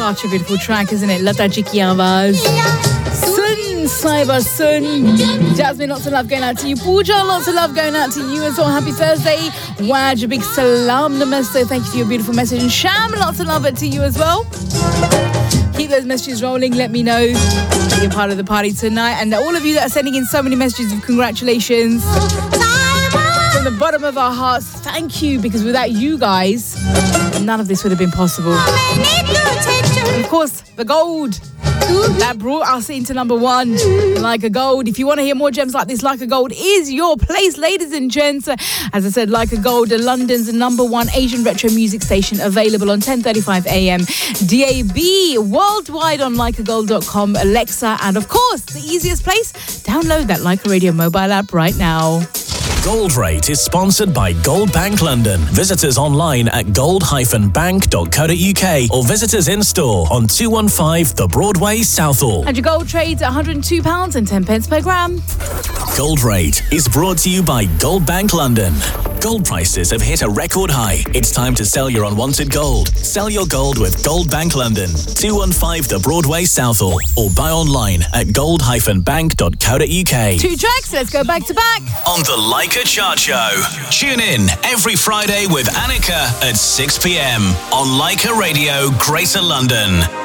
Such a beautiful track, isn't it? Lata ji ki awaaz. Sun, Saiba Sun. Jasmine, lots of love going out to you. Pooja, lots of love going out to you as well. Happy Thursday. Waj, a big salam namaste. Thank you for your beautiful message. And Sham, lots of love to you as well. Keep those messages rolling. Let me know that you're part of the party tonight. And all of you that are sending in so many messages of congratulations, from the bottom of our hearts, thank you, because without you guys, none of this would have been possible. And of course, the gold that brought us into number one, Like a Gold. If you want to hear more gems like this, Like a Gold is your place, ladies and gents. As I said, Like a Gold, London's number one Asian retro music station, available on 10:35 a.m. DAB, worldwide on likeagold.com, Alexa, and of course, the easiest place, download that Like a Radio mobile app right now. Gold Rate is sponsored by Gold Bank London. Visit us online at gold-bank.co.uk or visit us in store on 215 The Broadway, Southall. And your gold trades at £102.10 per gram. Gold Rate is brought to you by Gold Bank London. Gold prices have hit a record high. It's time to sell your unwanted gold. Sell your gold with Gold Bank London, 215 The Broadway, Southall, or buy online at gold-bank.co.uk. 2 tracks, let's go back to back. On the Like a Chart Show. Tune in every Friday with Annika at 6 p.m. on Like a Radio, Greater London.